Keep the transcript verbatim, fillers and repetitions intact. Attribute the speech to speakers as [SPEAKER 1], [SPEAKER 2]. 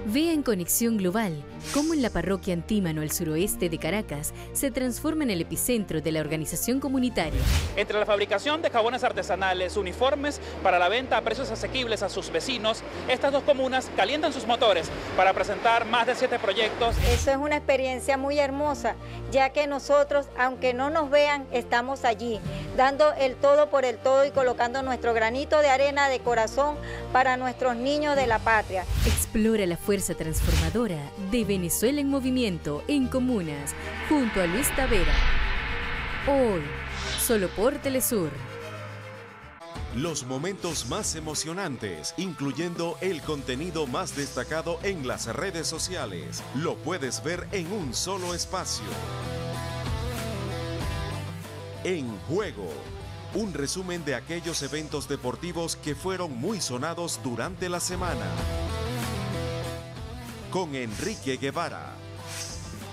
[SPEAKER 1] Vea en Conexión Global cómo en la parroquia Antímano al suroeste de Caracas se transforma en el epicentro de la organización comunitaria.
[SPEAKER 2] Entre la fabricación de jabones artesanales, uniformes para la venta a precios asequibles a sus vecinos, estas dos comunas calientan sus motores para presentar más de siete proyectos.
[SPEAKER 3] Eso es una experiencia muy hermosa, ya que nosotros, aunque no nos vean, estamos allí, dando el todo por el todo y colocando nuestro granito de arena de corazón para nuestros niños de la patria.
[SPEAKER 1] Explora la fuerza transformadora de Venezuela en movimiento en comunas, junto a Luis Tavera. Hoy, solo por Telesur.
[SPEAKER 4] Los momentos más emocionantes, incluyendo el contenido más destacado en las redes sociales, lo puedes ver en un solo espacio. En Juego, un resumen de aquellos eventos deportivos que fueron muy sonados durante la semana. Con Enrique Guevara.